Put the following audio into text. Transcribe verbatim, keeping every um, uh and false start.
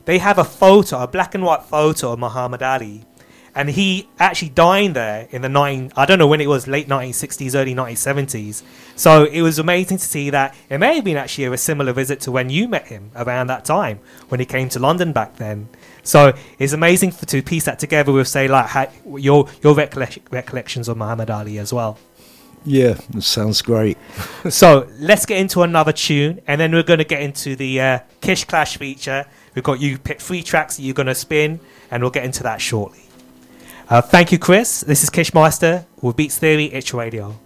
they have a photo, a black and white photo of Muhammad Ali. And he actually dined there in the nine. I don't know when it was, late nineteen sixties, early nineteen seventies. So it was amazing to see that it may have been actually a similar visit to when you met him around that time when he came to London back then. So it's amazing for, to piece that together with, say, like how, your your recollec- recollections of Muhammad Ali as well. Yeah, that sounds great. So let's get into another tune, and then we're going to get into the uh, Kish Clash feature. We've got you pick three tracks that you're going to spin, and we'll get into that shortly. Uh, thank you, Chris. This is Kishmeister with Beats Theory, Itch Radio.